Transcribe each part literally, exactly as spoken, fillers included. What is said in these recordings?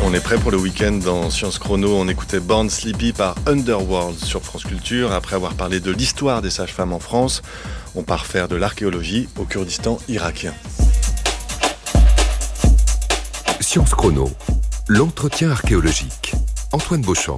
On est prêt pour le week-end dans Science Chrono. On écoutait Born Sleepy par Underworld sur France Culture. Après avoir parlé de l'histoire des sages-femmes en France, on part faire de l'archéologie au Kurdistan irakien. Science Chrono, l'entretien archéologique. Antoine Beauchamp.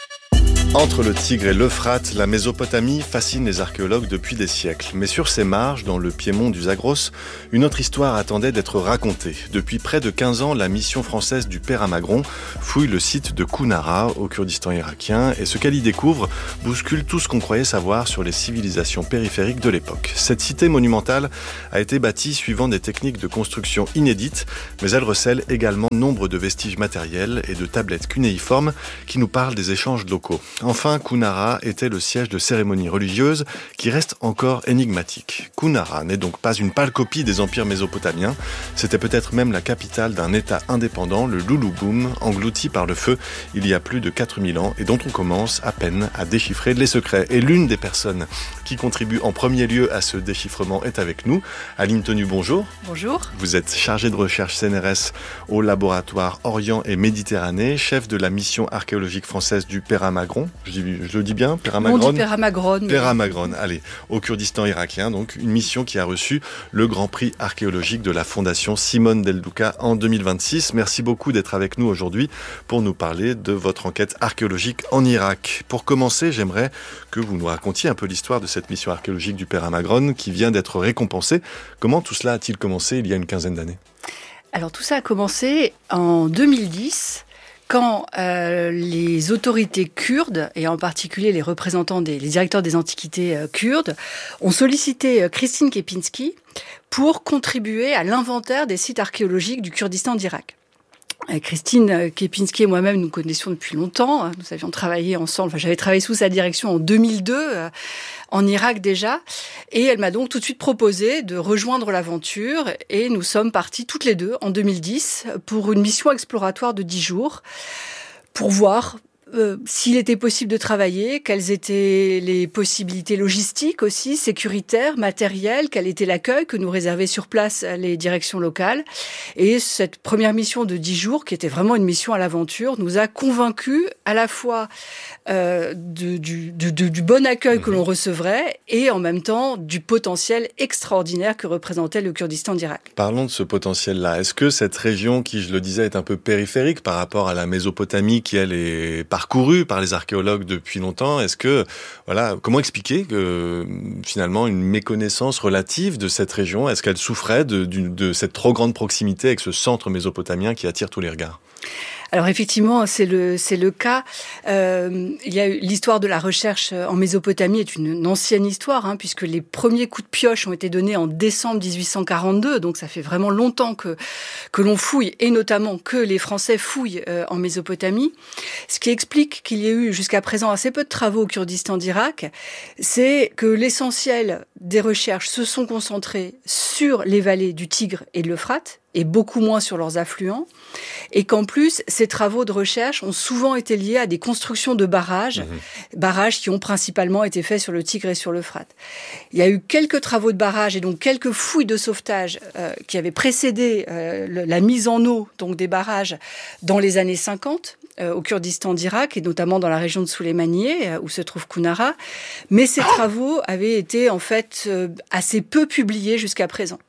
Entre le Tigre et l'Euphrate, la Mésopotamie fascine les archéologues depuis des siècles. Mais sur ses marges, dans le piémont du Zagros, une autre histoire attendait d'être racontée. Depuis près de quinze ans, la mission française du Père Amagron fouille le site de Kounara, au Kurdistan irakien, et ce qu'elle y découvre bouscule tout ce qu'on croyait savoir sur les civilisations périphériques de l'époque. Cette cité monumentale a été bâtie suivant des techniques de construction inédites, mais elle recèle également nombre de vestiges matériels et de tablettes cunéiformes qui nous parlent des échanges locaux. Enfin, Kounara était le siège de cérémonies religieuses qui restent encore énigmatiques. Kounara n'est donc pas une pâle copie des empires mésopotamiens, c'était peut-être même la capitale d'un État indépendant, le Loulouboum, englouti par le feu il y a plus de quatre mille ans et dont on commence à peine à déchiffrer les secrets. Et l'une des personnes qui contribue en premier lieu à ce déchiffrement est avec nous. Aline Tenu, bonjour. Bonjour. Vous êtes chargée de recherche C N R S au laboratoire Orient et Méditerranée, chef de la mission archéologique française du Père Amagron. Je, dis, je le dis bien, Père Amagron. On dit Père Amagron. Père Amagron, allez, au Kurdistan irakien, donc une mission qui a reçu le Grand Prix archéologique de la Fondation Simone Del Duca en deux mille vingt-six. Merci beaucoup d'être avec nous aujourd'hui pour nous parler de votre enquête archéologique en Irak. Pour commencer, j'aimerais que vous nous racontiez un peu l'histoire de cette mission archéologique du Père Amagron qui vient d'être récompensée. Comment tout cela a-t-il commencé il y a une quinzaine d'années ? Alors tout ça a commencé en deux mille dix. Quand euh, les autorités kurdes, et en particulier les représentants des les directeurs des antiquités euh, kurdes, ont sollicité euh, Christine Kempinski pour contribuer à l'inventaire des sites archéologiques du Kurdistan d'Irak. Euh, Christine Kempinski et moi-même nous connaissions depuis longtemps. Nous avions travaillé ensemble. Enfin, j'avais travaillé sous sa direction en deux mille deux, euh, en Irak déjà. Et elle m'a donc tout de suite proposé de rejoindre l'aventure. Et nous sommes partis toutes les deux en deux mille dix pour une mission exploratoire de dix jours pour voir Euh, s'il était possible de travailler, quelles étaient les possibilités logistiques aussi, sécuritaires, matérielles, quel était l'accueil que nous réservaient sur place les directions locales. Et cette première mission de dix jours, qui était vraiment une mission à l'aventure, nous a convaincus à la fois euh, de, du, de, de, du bon accueil que l'on recevrait et en même temps du potentiel extraordinaire que représentait le Kurdistan d'Irak. Parlons de ce potentiel-là. Est-ce que cette région, qui, je le disais, est un peu périphérique par rapport à la Mésopotamie, qui elle est parcourue par les archéologues depuis longtemps, est-ce que, voilà, comment expliquer que finalement une méconnaissance relative de cette région, est-ce qu'elle souffrait de, de, de cette trop grande proximité avec ce centre mésopotamien qui attire tous les regards ? Alors effectivement, c'est le c'est le cas. Euh, il y a eu l'histoire de la recherche en Mésopotamie est une, une ancienne histoire, hein, puisque les premiers coups de pioche ont été donnés en décembre dix-huit cent quarante-deux. Donc ça fait vraiment longtemps que que l'on fouille, et notamment que les Français fouillent euh, en Mésopotamie. Ce qui explique qu'il y ait eu jusqu'à présent assez peu de travaux au Kurdistan d'Irak, c'est que l'essentiel des recherches se sont concentrées sur les vallées du Tigre et de l'Euphrate, et beaucoup moins sur leurs affluents, et qu'en plus, ces travaux de recherche ont souvent été liés à des constructions de barrages, mmh. barrages qui ont principalement été faits sur le Tigre et sur l'Euphrate. Il y a eu quelques travaux de barrages et donc quelques fouilles de sauvetage euh, qui avaient précédé euh, le, la mise en eau donc des barrages dans les années cinquante, euh, au Kurdistan d'Irak, et notamment dans la région de Souleymaniye, euh, où se trouve Kounara. Mais ces travaux avaient été en fait euh, assez peu publiés jusqu'à présent.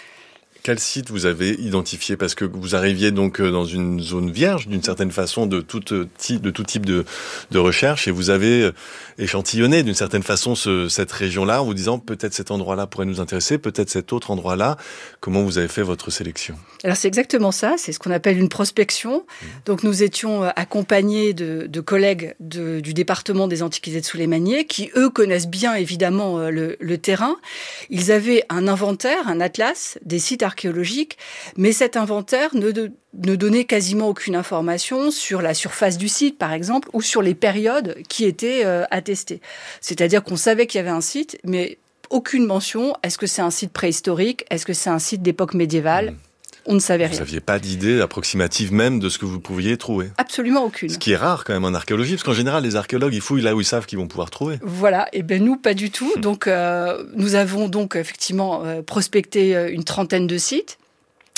Quel site vous avez identifié ? Parce que vous arriviez donc dans une zone vierge, d'une certaine façon, de tout type de, tout type de, de recherche, et vous avez échantillonné d'une certaine façon ce, cette région-là en vous disant peut-être cet endroit-là pourrait nous intéresser, peut-être cet autre endroit-là. Comment vous avez fait votre sélection ? Alors c'est exactement ça, c'est ce qu'on appelle une prospection. Mmh. Donc nous étions accompagnés de, de collègues de, du département des Antiquités de Souleymaniye qui, eux, connaissent bien évidemment le, le terrain. Ils avaient un inventaire, un atlas des sites archéologiques, mais cet inventaire ne, de, ne donnait quasiment aucune information sur la surface du site, par exemple, ou sur les périodes qui étaient euh, attestées. C'est-à-dire qu'on savait qu'il y avait un site, mais aucune mention. Est-ce que c'est un site préhistorique ? Est-ce que c'est un site d'époque médiévale ? mmh. On ne savait rien. Vous n'aviez pas d'idée approximative même de ce que vous pouviez trouver ? Absolument aucune. Ce qui est rare quand même en archéologie, parce qu'en général, les archéologues, ils fouillent là où ils savent qu'ils vont pouvoir trouver. Voilà, et bien nous, pas du tout. Donc, euh, nous avons donc effectivement euh, prospecté une trentaine de sites.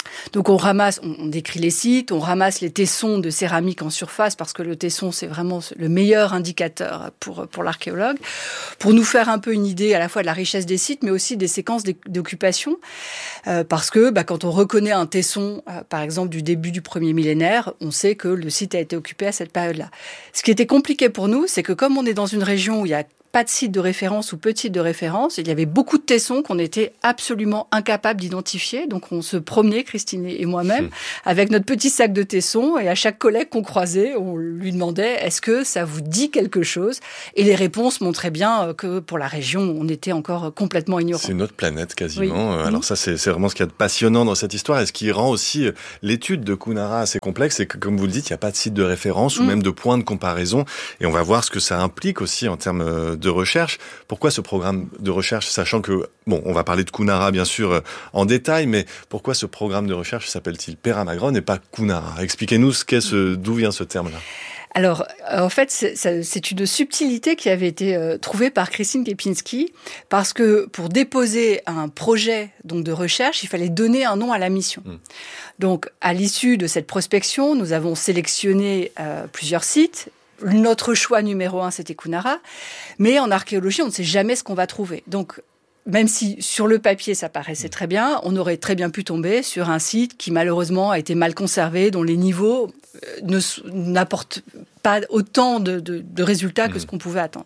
Donc on ramasse, on décrit les sites, on ramasse les tessons de céramique en surface parce que le tesson c'est vraiment le meilleur indicateur pour pour l'archéologue, pour nous faire un peu une idée à la fois de la richesse des sites mais aussi des séquences d'occupation, euh, parce que bah, quand on reconnaît un tesson, euh, par exemple du début du premier millénaire, on sait que le site a été occupé à cette période-là. Ce qui était compliqué pour nous, c'est que comme on est dans une région où il y a pas de site de référence ou peu de site de référence. Il y avait beaucoup de tessons qu'on était absolument incapables d'identifier. Donc, on se promenait, Christine et moi-même, mmh. avec notre petit sac de tessons. Et à chaque collègue qu'on croisait, on lui demandait « Est-ce que ça vous dit quelque chose ?» Et les réponses montraient bien que pour la région, on était encore complètement ignorants. C'est notre planète, quasiment. Oui. Alors ça, c'est, c'est vraiment ce qu'il y a de passionnant dans cette histoire et ce qui rend aussi l'étude de Kunara assez complexe. C'est que, comme vous le dites, il n'y a pas de site de référence mmh. ou même de point de comparaison. Et on va voir ce que ça implique aussi en termes de recherche. Pourquoi ce programme de recherche, sachant que, bon, on va parler de Kunara bien sûr en détail, mais pourquoi ce programme de recherche s'appelle-t-il Peyramagron et pas Kunara ? Expliquez-nous ce qu'est ce, d'où vient ce terme-là. Alors, en fait, c'est, c'est une subtilité qui avait été euh, trouvée par Christine Kempinski, parce que pour déposer un projet donc de recherche, il fallait donner un nom à la mission. Mmh. Donc, à l'issue de cette prospection, nous avons sélectionné euh, plusieurs sites. Notre choix numéro un, c'était Kunara. Mais en archéologie, on ne sait jamais ce qu'on va trouver. Donc, même si sur le papier, ça paraissait très bien, on aurait très bien pu tomber sur un site qui, malheureusement, a été mal conservé, dont les niveaux ne, n'apportent pas autant de, de, de résultats que ce qu'on pouvait attendre.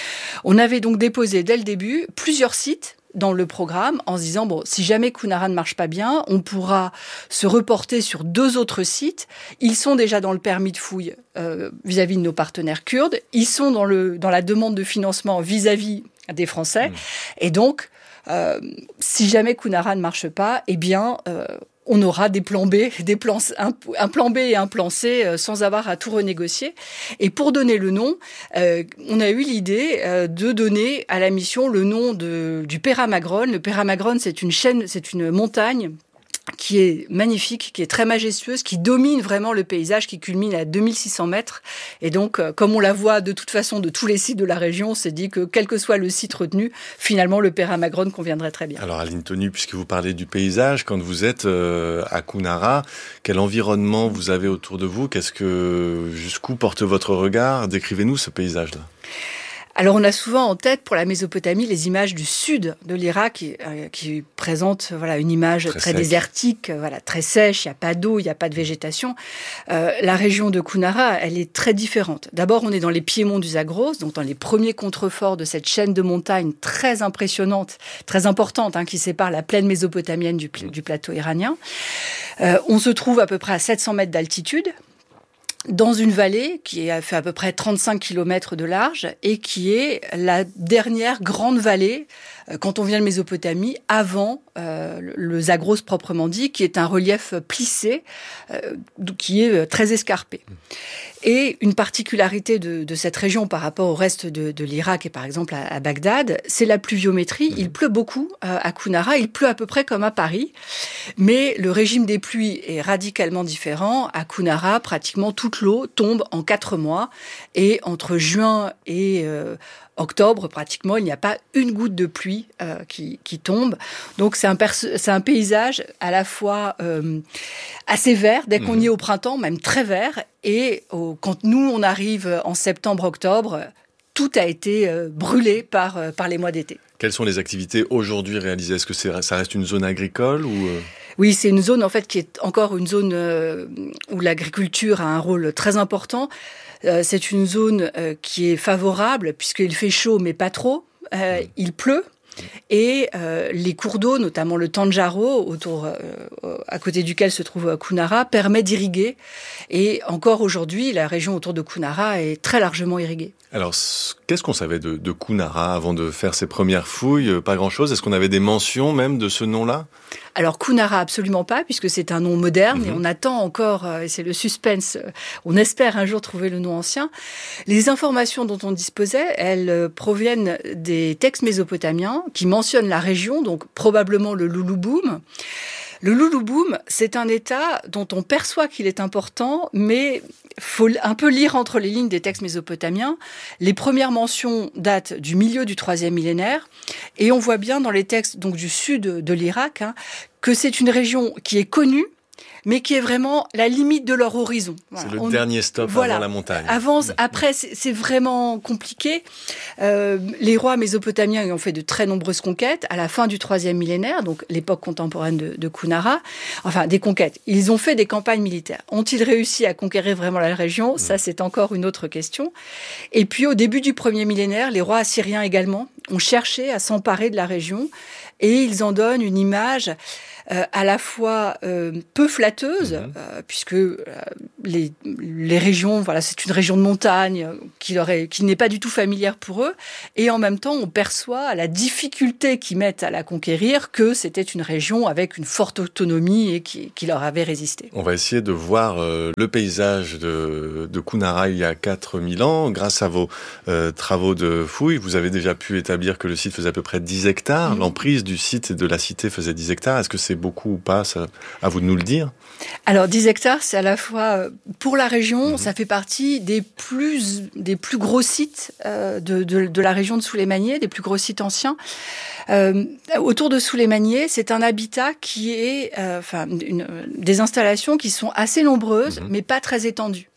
On avait donc déposé, dès le début, plusieurs sites dans le programme en se disant, bon, si jamais Kunara ne marche pas bien, on pourra se reporter sur deux autres sites. Ils sont déjà dans le permis de fouille euh, vis-à-vis de nos partenaires kurdes. Ils sont dans, le, dans la demande de financement vis-à-vis des Français. Mmh. Et donc, euh, si jamais Kunara ne marche pas, eh bien, euh, on aura des plans B, des plans, un, un plan B et un plan C euh, sans avoir à tout renégocier. Et pour donner le nom, euh, on a eu l'idée euh, de donner à la mission le nom de, du Peyramagron. Le Peyramagron, c'est une chaîne, c'est une montagne qui est magnifique, qui est très majestueuse, qui domine vraiment le paysage, qui culmine à deux mille six cents mètres. Et donc, euh, comme on la voit de toute façon de tous les sites de la région, on s'est dit que quel que soit le site retenu, finalement, le Peyramagron conviendrait très bien. Alors, Aline Tonu, puisque vous parlez du paysage, quand vous êtes euh, à Kunara, quel environnement vous avez autour de vous ? Qu'est-ce que, jusqu'où porte votre regard ? Décrivez-nous ce paysage-là. Alors, on a souvent en tête, pour la Mésopotamie, les images du sud de l'Irak qui, euh, qui présentent voilà, une image très, très désertique, voilà, très sèche, il n'y a pas d'eau, il n'y a pas de végétation. Euh, la région de Kunara, elle est très différente. D'abord, on est dans les piémonts du Zagros, donc dans les premiers contreforts de cette chaîne de montagnes très impressionnante, très importante, hein, qui sépare la plaine mésopotamienne du, du plateau iranien. Euh, on se trouve à peu près à sept cents mètres d'altitude, dans une vallée qui a fait à peu près trente-cinq kilomètres de large et qui est la dernière grande vallée, euh, quand on vient de Mésopotamie, avant euh, le Zagros proprement dit, qui est un relief plissé, euh, qui est très escarpé. Et une particularité de, de cette région par rapport au reste de, de l'Irak et par exemple à, à Bagdad, c'est la pluviométrie. Il pleut beaucoup euh, à Kunara, il pleut à peu près comme à Paris, mais le régime des pluies est radicalement différent. À Kunara, pratiquement toute l'eau tombe en quatre mois et entre juin et euh, octobre, pratiquement, il n'y a pas une goutte de pluie euh, qui, qui tombe. Donc, c'est un, pers- c'est un paysage à la fois euh, assez vert, dès qu'on mmh. y est au printemps, même très vert. Et au, quand nous, on arrive en septembre-octobre, tout a été euh, brûlé par, euh, par les mois d'été. Quelles sont les activités aujourd'hui réalisées ? Est-ce que c'est, ça reste une zone agricole ou euh... Oui, c'est une zone en fait qui est encore une zone euh, où l'agriculture a un rôle très important. Euh, c'est une zone euh, qui est favorable puisqu'il fait chaud mais pas trop. Euh, mmh. Il pleut. Et euh, les cours d'eau, notamment le Tanjaro, autour, euh, à côté duquel se trouve Kunara, permet d'irriguer. Et encore aujourd'hui, la région autour de Kunara est très largement irriguée. Alors, qu'est-ce qu'on savait de, de Kunara avant de faire ses premières fouilles ? Pas grand-chose. Est-ce qu'on avait des mentions même de ce nom-là ? Alors, Kunara, absolument pas, puisque c'est un nom moderne, mmh. et on attend encore, et c'est le suspense, on espère un jour trouver le nom ancien. Les informations dont on disposait, elles proviennent des textes mésopotamiens qui mentionnent la région, donc probablement le Lulubum. Le Lulubum, c'est un état dont on perçoit qu'il est important, mais faut un peu lire entre les lignes des textes mésopotamiens. Les premières mentions datent du milieu du troisième millénaire, et on voit bien dans les textes donc du sud de l'Irak hein, que c'est une région qui est connue mais qui est vraiment la limite de leur horizon. Voilà. C'est le On... dernier stop voilà. avant la montagne. Avance, après, c'est, c'est vraiment compliqué. Euh, les rois mésopotamiens ont fait de très nombreuses conquêtes à la fin du troisième millénaire, donc l'époque contemporaine de, de Kunara. Enfin, des conquêtes. Ils ont fait des campagnes militaires. Ont-ils réussi à conquérir vraiment la région ? mmh. Ça, c'est encore une autre question. Et puis, au début du premier millénaire, les rois assyriens également ont cherché à s'emparer de la région et ils en donnent une image euh, à la fois euh, peu flatteuse, mmh. euh, puisque euh, les, les régions, voilà, c'est une région de montagne qui, leur est, qui n'est pas du tout familière pour eux, et en même temps, on perçoit la difficulté qu'ils mettent à la conquérir, que c'était une région avec une forte autonomie et qui, qui leur avait résisté. On va essayer de voir euh, le paysage de, de Kunara il y a quatre mille ans, grâce à vos euh, travaux de fouilles. Vous avez déjà pu établir que le site faisait à peu près dix hectares, mmh. l'emprise du site et de la cité faisait dix hectares. Est-ce que c'est beaucoup ou pas, ça, à vous de nous le dire? Alors dix hectares, c'est à la fois, pour la région, mmh. ça fait partie des plus, des plus gros sites euh, de, de, de la région de Souleymanié, des plus gros sites anciens. Euh, autour de Souleymanié, c'est un habitat qui est, euh, enfin, une, des installations qui sont assez nombreuses, mmh. mais pas très étendues.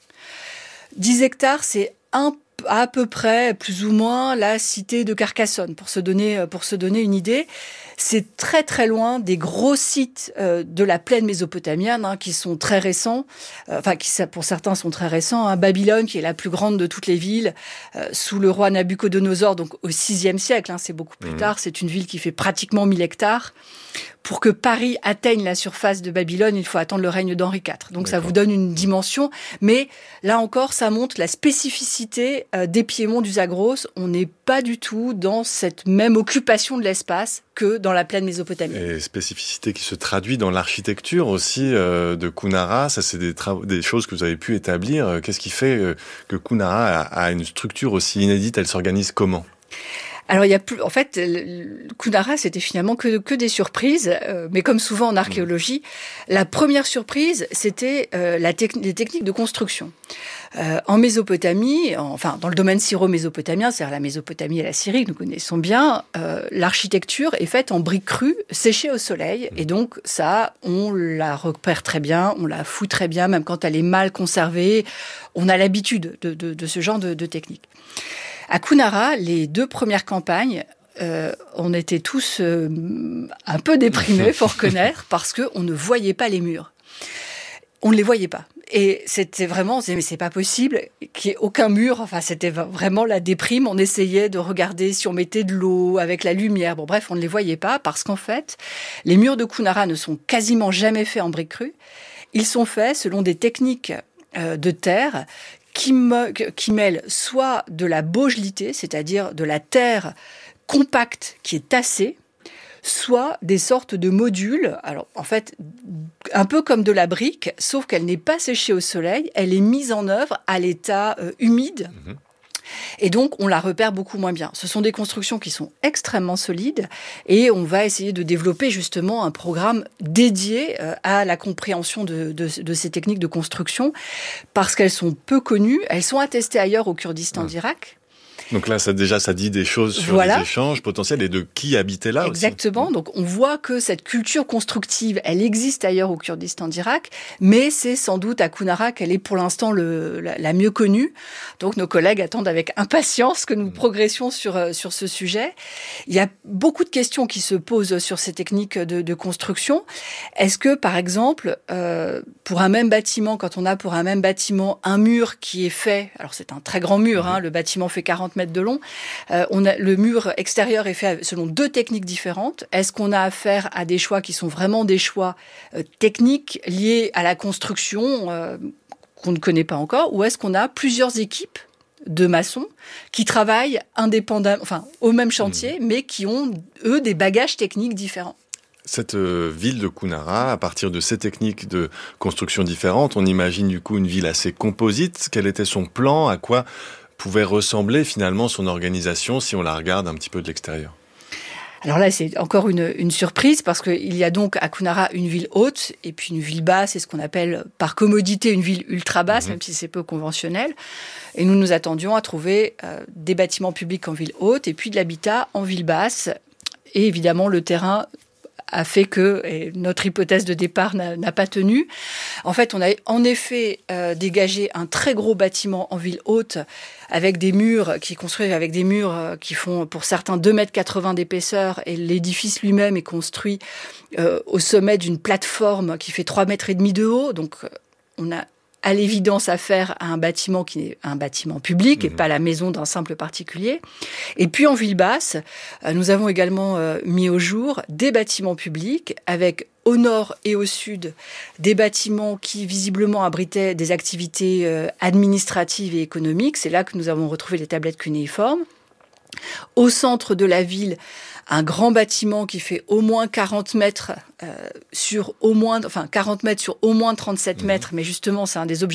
dix hectares, c'est un à peu près, plus ou moins, la cité de Carcassonne, pour se donner, pour se donner une idée. C'est très très loin des gros sites euh, de la plaine mésopotamienne, hein, qui sont très récents, euh, enfin qui pour certains sont très récents. Hein. Babylone, qui est la plus grande de toutes les villes, euh, sous le roi Nabuchodonosor, donc au sixième siècle, hein, c'est beaucoup plus mmh. tard, c'est une ville qui fait pratiquement mille hectares. Pour que Paris atteigne la surface de Babylone, il faut attendre le règne d'Henri quatre. Donc D'accord. ça vous donne une dimension, mais là encore, ça montre la spécificité euh, des piémonts du Zagros. On n'est pas du tout dans cette même occupation de l'espace que dans la plaine mésopotamienne. Et spécificité qui se traduit dans l'architecture aussi euh, de Kunara. Ça, c'est des, travaux, des choses que vous avez pu établir. Qu'est-ce qui fait euh, que Kunara a, a une structure aussi inédite? Elle s'organise comment? Alors il y a plus, en fait, Kunara c'était finalement que que des surprises, euh, mais comme souvent en archéologie, la première surprise c'était euh, la te- les techniques de construction. Euh, en Mésopotamie, en, enfin dans le domaine syro-mésopotamien, c'est-à-dire la Mésopotamie et la Syrie que nous connaissons bien, euh, l'architecture est faite en briques crues séchées au soleil, et donc ça, on la repère très bien, on la fout très bien, même quand elle est mal conservée, on a l'habitude de, de, de ce genre de, de technique. À Kunara, les deux premières campagnes, euh, on était tous euh, un peu déprimés, faut reconnaître, parce qu'on ne voyait pas les murs. On ne les voyait pas. Et c'était vraiment, on se disait, mais c'est pas possible qu'il n'y ait aucun mur. Enfin, c'était vraiment la déprime. On essayait de regarder si on mettait de l'eau avec la lumière. Bon, bref, on ne les voyait pas parce qu'en fait, les murs de Kunara ne sont quasiment jamais faits en briques crues. Ils sont faits selon des techniques euh, de terre Qui, me, qui mêle soit de la bogelité, c'est-à-dire de la terre compacte qui est tassée, soit des sortes de modules, alors en fait un peu comme de la brique, sauf qu'elle n'est pas séchée au soleil, elle est mise en œuvre à l'état euh, humide. Mmh. Et donc, on la repère beaucoup moins bien. Ce sont des constructions qui sont extrêmement solides et on va essayer de développer justement un programme dédié à la compréhension de, de, de ces techniques de construction parce qu'elles sont peu connues. Elles sont attestées ailleurs au Kurdistan ouais. d'Irak. Donc là, ça, déjà, ça dit des choses sur voilà. les échanges potentiels et de qui habitait là Exactement. aussi. Donc, on voit que cette culture constructive, elle existe ailleurs au Kurdistan d'Irak, mais c'est sans doute à Kunara qu'elle est pour l'instant le, la, la mieux connue. Donc, nos collègues attendent avec impatience que nous mmh. progressions sur, sur ce sujet. Il y a beaucoup de questions qui se posent sur ces techniques de, de construction. Est-ce que, par exemple, euh, pour un même bâtiment, quand on a pour un même bâtiment un mur qui est fait, alors c'est un très grand mur, mmh. hein, le bâtiment fait quarante mètres de long, euh, on a, le mur extérieur est fait selon deux techniques différentes. Est-ce qu'on a affaire à des choix qui sont vraiment des choix euh, techniques liés à la construction euh, qu'on ne connaît pas encore, ou est-ce qu'on a plusieurs équipes de maçons qui travaillent indépendamment, enfin au même chantier, mmh. mais qui ont eux des bagages techniques différents? Cette euh, ville de Kunara, à partir de ces techniques de construction différentes, on imagine du coup une ville assez composite. Quel était son plan? À quoi pouvait ressembler finalement son organisation si on la regarde un petit peu de l'extérieur? Alors là, c'est encore une, une surprise parce qu'il y a donc à Kunara une ville haute et puis une ville basse, c'est ce qu'on appelle par commodité une ville ultra basse, mmh. même si c'est peu conventionnel. Et nous nous attendions à trouver euh, des bâtiments publics en ville haute et puis de l'habitat en ville basse et évidemment le terrain a fait que et notre hypothèse de départ n'a, n'a pas tenu. En fait, on a en effet euh, dégagé un très gros bâtiment en ville haute avec des murs qui construisent avec des murs qui font pour certains deux mètres quatre-vingts d'épaisseur et l'édifice lui-même est construit euh, au sommet d'une plateforme qui fait trois mètres et demi de haut. Donc, on a à l'évidence affaire à un bâtiment qui est un bâtiment public mmh. et pas la maison d'un simple particulier. Et puis en ville basse, nous avons également mis au jour des bâtiments publics avec au nord et au sud des bâtiments qui visiblement abritaient des activités administratives et économiques. C'est là que nous avons retrouvé les tablettes cunéiformes. Au centre de la ville, un grand bâtiment qui fait au moins quarante mètres euh, sur au moins, enfin quarante mètres sur au moins trente-sept mmh. mètres, mais justement c'est un des objectifs